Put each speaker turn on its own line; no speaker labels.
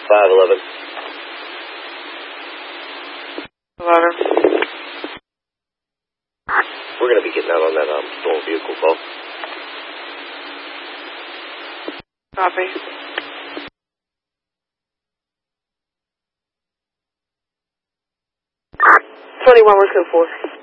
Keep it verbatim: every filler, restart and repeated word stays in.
five eleven.
eleven.
We're going to be getting out on that um, stolen vehicle call.
Copy. twenty-one, we're code four.